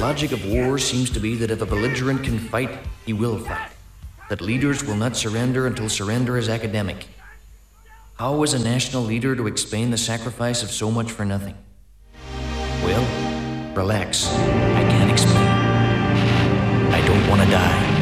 logic of war seems to be that if a belligerent can fight, he will fight. That leaders will not surrender until surrender is academic. How is a national leader to explain the sacrifice of so much for nothing? Well, relax. I can't explain. I don't want to die.